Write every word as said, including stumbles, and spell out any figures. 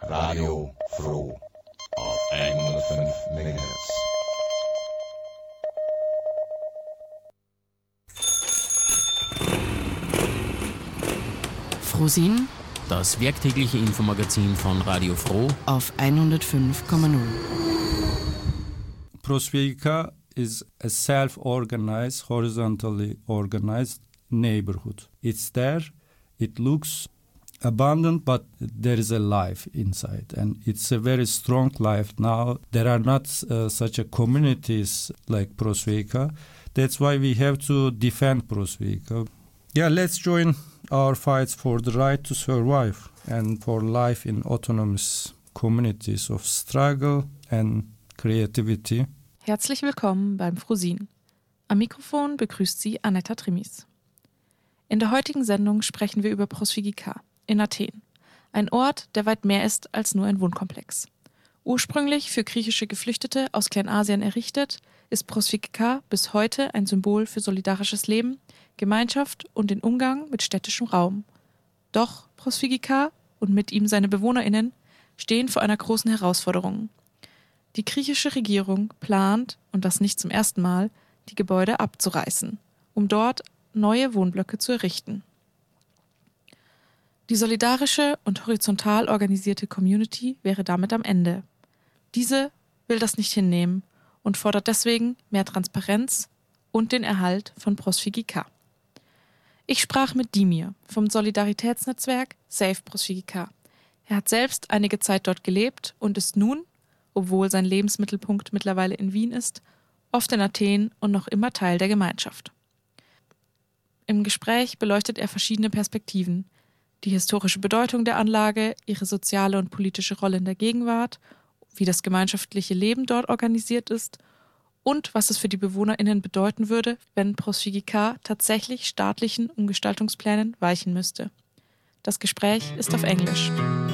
Radio Froh auf hundertfünf Megahertz. Frohsinn, das werktägliche Infomagazin von Radio Froh auf hundertfünf Komma null. Prosvigika is a self-organized, horizontally organized neighborhood. It's there, it looks abundant, but there is a life inside, and it's a very strong life now. There are not uh, such a communities like Prosvigika. That's why we have to defend Prosvigika. Yeah, let's join our fights for the right to survive and for life in autonomous communities of struggle and creativity. Herzlich willkommen beim Frohsinn. Am Mikrofon begrüßt Sie Anetta Trimis. In der heutigen Sendung sprechen wir über Prosvigika in Athen. Ein Ort, der weit mehr ist als nur ein Wohnkomplex. Ursprünglich für griechische Geflüchtete aus Kleinasien errichtet, ist Prosvigika bis heute ein Symbol für solidarisches Leben, Gemeinschaft und den Umgang mit städtischem Raum. Doch Prosvigika und mit ihm seine BewohnerInnen stehen vor einer großen Herausforderung. Die griechische Regierung plant, und das nicht zum ersten Mal, die Gebäude abzureißen, um dort neue Wohnblöcke zu errichten. Die solidarische und horizontal organisierte Community wäre damit am Ende. Diese will das nicht hinnehmen und fordert deswegen mehr Transparenz und den Erhalt von Prosvigika. Ich sprach mit Dimir vom Solidaritätsnetzwerk Save Prosvigika. Er hat selbst einige Zeit dort gelebt und ist nun, obwohl sein Lebensmittelpunkt mittlerweile in Wien ist, oft in Athen und noch immer Teil der Gemeinschaft. Im Gespräch beleuchtet er verschiedene Perspektiven: die historische Bedeutung der Anlage, ihre soziale und politische Rolle in der Gegenwart, wie das gemeinschaftliche Leben dort organisiert ist und was es für die BewohnerInnen bedeuten würde, wenn Prosvigika tatsächlich staatlichen Umgestaltungsplänen weichen müsste. Das Gespräch ist auf Englisch.